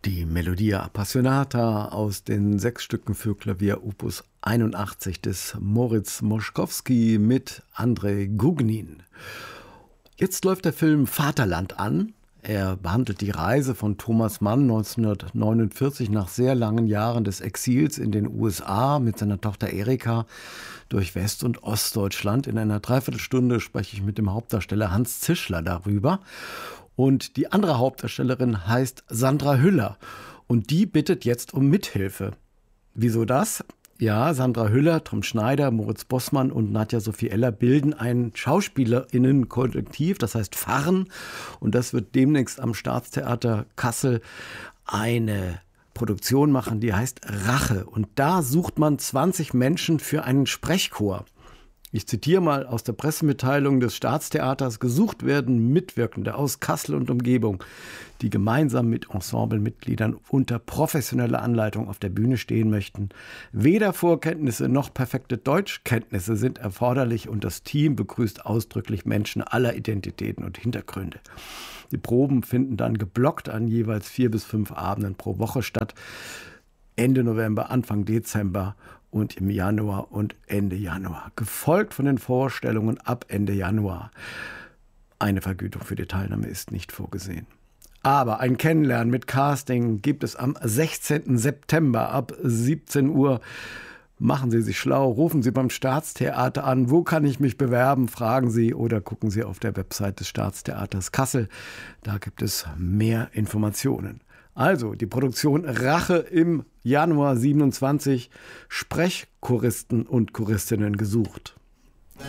Die Melodia Appassionata aus den 6 Stücken für Klavier Opus 81 des Moritz Moszkowski mit Andrei Gugnin. Jetzt läuft der Film Vaterland an. Er behandelt die Reise von Thomas Mann 1949 nach sehr langen Jahren des Exils in den USA mit seiner Tochter Erika durch West- und Ostdeutschland. In einer Dreiviertelstunde spreche ich mit dem Hauptdarsteller Hans Zischler darüber. Und die andere Hauptdarstellerin heißt Sandra Hüller. Und die bittet jetzt um Mithilfe. Wieso das? Ja, Sandra Hüller, Tom Schneider, Moritz Bossmann und Nadja Sophie Eller bilden ein SchauspielerInnen-Kollektiv, das heißt Farren. Und das wird demnächst am Staatstheater Kassel eine Produktion machen, die heißt Rache. Und da sucht man 20 Menschen für einen Sprechchor. Ich zitiere mal aus der Pressemitteilung des Staatstheaters: Gesucht werden Mitwirkende aus Kassel und Umgebung, die gemeinsam mit Ensemblemitgliedern unter professioneller Anleitung auf der Bühne stehen möchten. Weder Vorkenntnisse noch perfekte Deutschkenntnisse sind erforderlich und das Team begrüßt ausdrücklich Menschen aller Identitäten und Hintergründe. Die Proben finden dann geblockt an jeweils 4 bis 5 Abenden pro Woche statt. Ende November, Anfang Dezember und im Januar und Ende Januar. Gefolgt von den Vorstellungen ab Ende Januar. Eine Vergütung für die Teilnahme ist nicht vorgesehen. Aber ein Kennenlernen mit Casting gibt es am 16. September ab 17 Uhr. Machen Sie sich schlau, rufen Sie beim Staatstheater an. Wo kann ich mich bewerben? Fragen Sie oder gucken Sie auf der Website des Staatstheaters Kassel. Da gibt es mehr Informationen. Also die Produktion Rache im Januar 27, Sprechchoristen und Choristinnen gesucht.